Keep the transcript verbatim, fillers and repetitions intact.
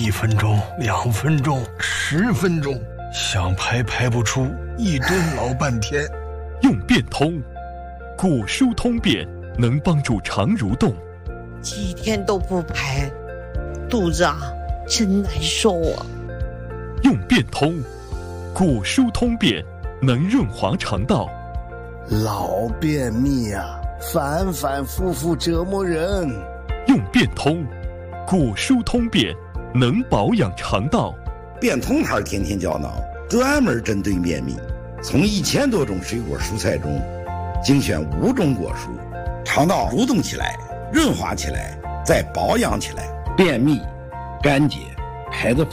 一分钟、两分钟、十分钟，想排排不出，一蹲老半天。 用便通，果蔬通便能帮助肠蠕动。 几天都不排，肚子啊真难受啊。 用便通，果蔬通便能润滑肠道。 老便秘啊，反反复复折磨人。 用便通，果蔬通便能保养肠道。 便通牌天天胶囊专门针对便秘，从一千多种水果蔬菜中精选五种果蔬，肠道蠕动起来，润滑起来，再保养起来，便秘、干结、排得